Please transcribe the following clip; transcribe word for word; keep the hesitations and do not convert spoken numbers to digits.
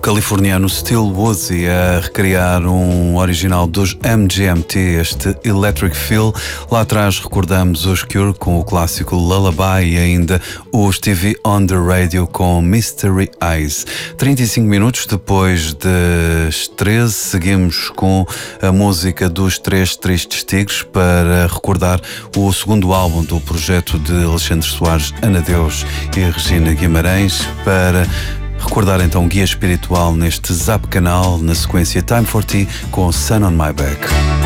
californiano Still Woodsy a recriar um original dos M G M T, este Electric Feel. Lá atrás recordamos os Cure com o clássico Lullaby e ainda o Stevie on the Radio com Mystery Eyes. trinta e cinco minutos depois das treze, seguimos com a música dos Três Tristes Tigres para recordar o segundo álbum do projeto de Alexandre Soares, Ana Deus e Regina Guimarães, para recordar então o guia espiritual neste Zap Canal, na sequência Time for Tea com Sun on My Back.